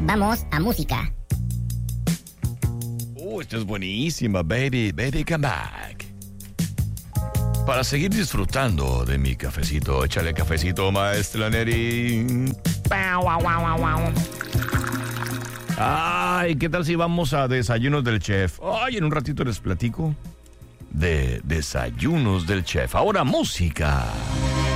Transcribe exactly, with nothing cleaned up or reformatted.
Vamos a música. Oh, esta es buenísima, baby, baby, come back. Para seguir disfrutando de mi cafecito, échale cafecito, maestra Neri. Ay, ¿qué tal si vamos a Desayunos del Chef? Ay, en un ratito les platico de Desayunos del Chef. Ahora música.